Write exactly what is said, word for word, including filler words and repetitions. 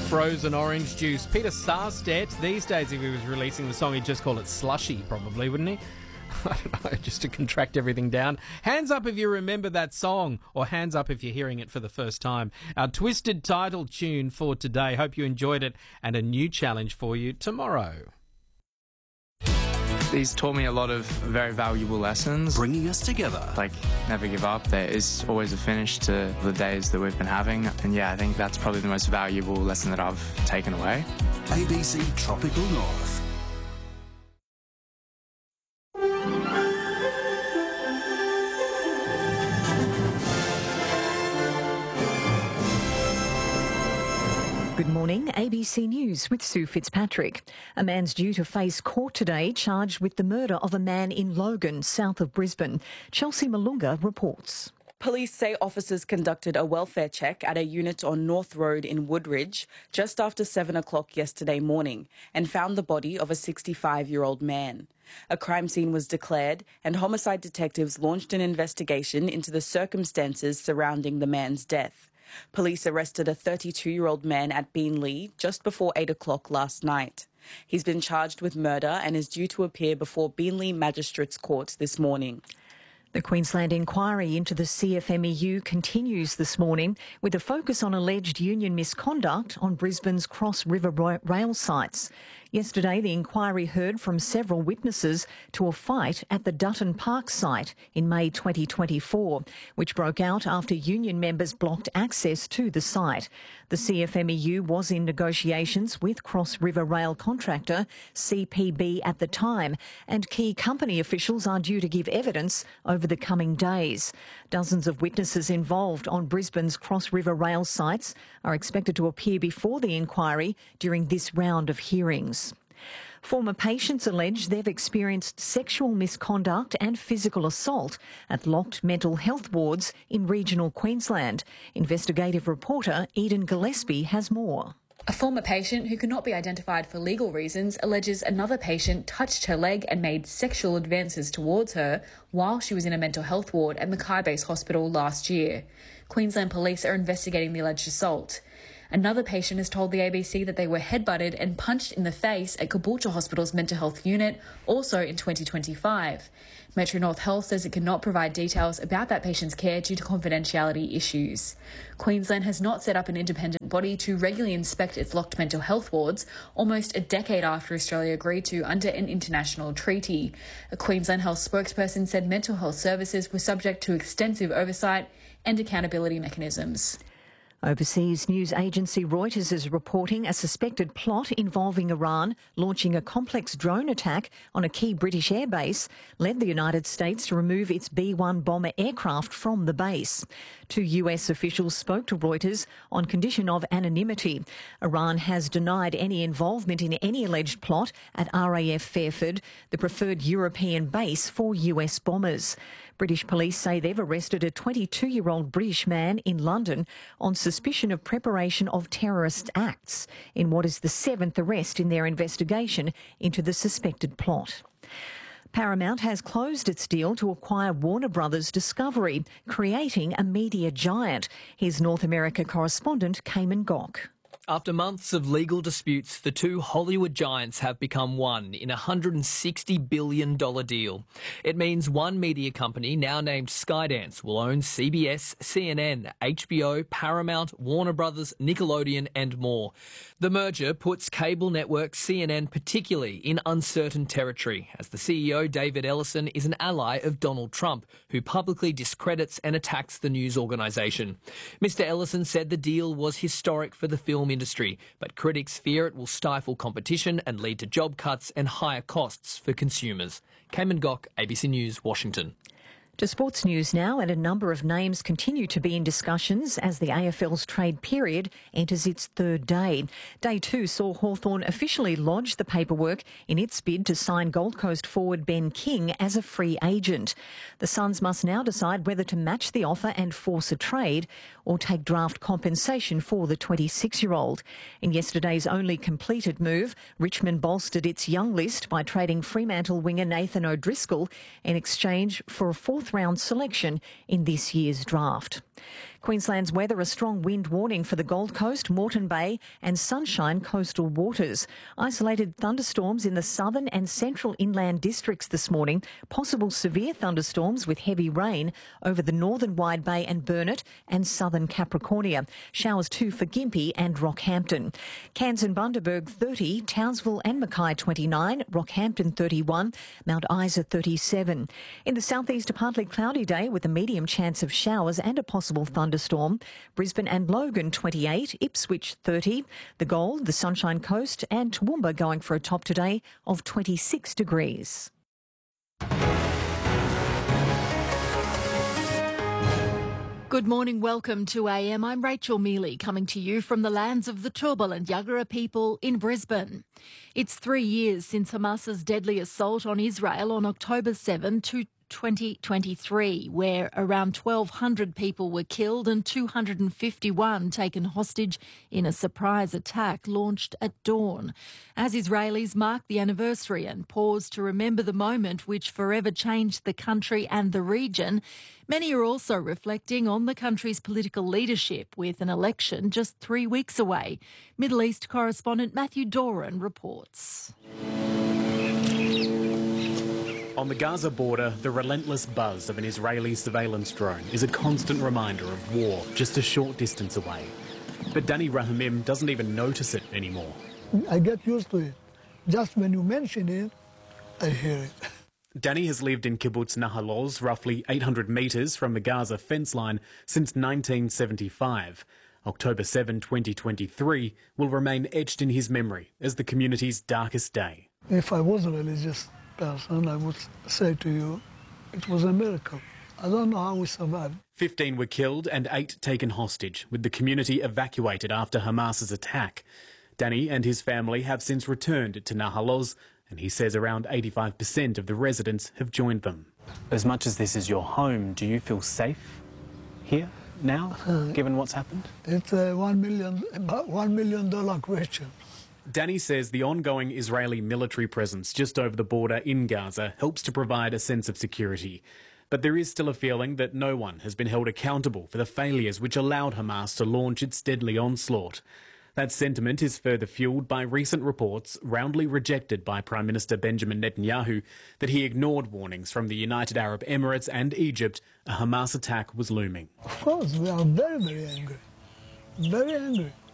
frozen orange juice. Peter Sarstedt, these days if he was releasing the song, he'd just call it Slushy, probably, wouldn't he? I don't know, just to contract everything down. Hands up if you remember that song, or hands up if you're hearing it for the first time. Our twisted title tune for today. Hope you enjoyed it, and a new challenge for you tomorrow. These taught me a lot of very valuable lessons. Bringing us together. Like, never give up. There is always a finish to the days that we've been having. And yeah, I think that's probably the most valuable lesson that I've taken away. A B C Tropical North. Good morning, A B C News with Sue Fitzpatrick. A man's due to face court today charged with the murder of a man in Logan, south of Brisbane. Chelsea Malunga reports. Police say officers conducted a welfare check at a unit on North Road in Woodridge just after seven o'clock yesterday morning and found the body of a sixty-five-year-old man. A crime scene was declared and homicide detectives launched an investigation into the circumstances surrounding the man's death. Police arrested a thirty-two-year-old man at Beenleigh just before eight o'clock last night. He's been charged with murder and is due to appear before Beenleigh Magistrates Court this morning. The Queensland inquiry into the C F M E U continues this morning with a focus on alleged union misconduct on Brisbane's Cross River rail sites. Yesterday, the inquiry heard from several witnesses to a fight at the Dutton Park site in May twenty twenty-four, which broke out after union members blocked access to the site. The C F M E U was in negotiations with Cross River Rail contractor C P B at the time, and key company officials are due to give evidence over the coming days. Dozens of witnesses involved on Brisbane's Cross River Rail sites are expected to appear before the inquiry during this round of hearings. Former patients allege they've experienced sexual misconduct and physical assault at locked mental health wards in regional Queensland. Investigative reporter Eden Gillespie has more. A former patient who could not be identified for legal reasons alleges another patient touched her leg and made sexual advances towards her while she was in a mental health ward at Mackay Base Hospital last year. Queensland Police are investigating the alleged assault. Another patient has told the A B C that they were headbutted and punched in the face at Caboolture Hospital's mental health unit, also in twenty twenty-five. Metro North Health says it cannot provide details about that patient's care due to confidentiality issues. Queensland has not set up an independent body to regularly inspect its locked mental health wards, almost a decade after Australia agreed to under an international treaty. A Queensland Health spokesperson said mental health services were subject to extensive oversight and accountability mechanisms. Overseas news agency Reuters is reporting a suspected plot involving Iran launching a complex drone attack on a key British airbase led the United States to remove its B one bomber aircraft from the base. Two U S officials spoke to Reuters on condition of anonymity. Iran has denied any involvement in any alleged plot at R A F Fairford, the preferred European base for U S bombers. British police say they've arrested a twenty-two-year-old British man in London on suspicion of preparation of terrorist acts in what is the seventh arrest in their investigation into the suspected plot. Paramount has closed its deal to acquire Warner Brothers Discovery, creating a media giant. Here's North America correspondent Cayman Gok. After months of legal disputes, the two Hollywood giants have become one in a one hundred sixty billion dollars deal. It means one media company, now named Skydance, will own C B S, C N N, H B O, Paramount, Warner Brothers, Nickelodeon and more. The merger puts cable network C N N particularly in uncertain territory, as the C E O, David Ellison, is an ally of Donald Trump, who publicly discredits and attacks the news organisation. Mister Ellison said the deal was historic for the film industry. industry, but critics fear it will stifle competition and lead to job cuts and higher costs for consumers. Cayman Gok, A B C News, Washington. To sports news now, and a number of names continue to be in discussions as the A F L's trade period enters its third day. Day two saw Hawthorn officially lodge the paperwork in its bid to sign Gold Coast forward Ben King as a free agent. The Suns must now decide whether to match the offer and force a trade or take draft compensation for the twenty-six-year-old. In yesterday's only completed move, Richmond bolstered its young list by trading Fremantle winger Nathan O'Driscoll in exchange for a fourth round selection in this year's draft. Queensland's weather, a strong wind warning for the Gold Coast, Moreton Bay and Sunshine coastal waters. Isolated thunderstorms in the southern and central inland districts this morning. Possible severe thunderstorms with heavy rain over the northern Wide Bay and Burnett and southern Capricornia. Showers too for Gympie and Rockhampton. Cairns and Bundaberg thirty, Townsville and Mackay twenty-nine, Rockhampton thirty-one, Mount Isa thirty-seven. In the southeast, a partly cloudy day with a medium chance of showers and a possible thunderstorm. Brisbane and Logan twenty-eight, Ipswich thirty, the Gold, the Sunshine Coast and Toowoomba going for a top today of twenty-six degrees. Good morning, welcome to A M. I'm Rachel Mealy, coming to you from the lands of the Turrbal and Yagara people in Brisbane. It's three years since Hamas's deadly assault on Israel on October seventh, twenty twenty-three, where around twelve hundred people were killed and two hundred fifty-one taken hostage in a surprise attack launched at dawn. As Israelis mark the anniversary and pause to remember the moment which forever changed the country and the region, many are also reflecting on the country's political leadership, with an election just three weeks away. Middle East correspondent Matthew Doran reports. On the Gaza border, the relentless buzz of an Israeli surveillance drone is a constant reminder of war just a short distance away. But Danny Rahamim doesn't even notice it anymore. I get used to it. Just when you mention it, I hear it. Danny has lived in kibbutz Nahal Oz, roughly eight hundred metres from the Gaza fence line, since nineteen seventy-five. October seventh, twenty twenty-three will remain etched in his memory as the community's darkest day. If I was a religious person, I would say to you, it was a miracle. I don't know how we survived. fifteen were killed and eight taken hostage, with the community evacuated after Hamas's attack. Danny and his family have since returned to Nahal Oz, and he says around eighty-five percent of the residents have joined them. As much as this is your home, do you feel safe here now, uh, given what's happened? It's a one million, about one million dollar question. Danny says the ongoing Israeli military presence just over the border in Gaza helps to provide a sense of security. But there is still a feeling that no one has been held accountable for the failures which allowed Hamas to launch its deadly onslaught. That sentiment is further fuelled by recent reports, roundly rejected by Prime Minister Benjamin Netanyahu, that he ignored warnings from the United Arab Emirates and Egypt a Hamas attack was looming. Of course, we are very, very angry. Very angry.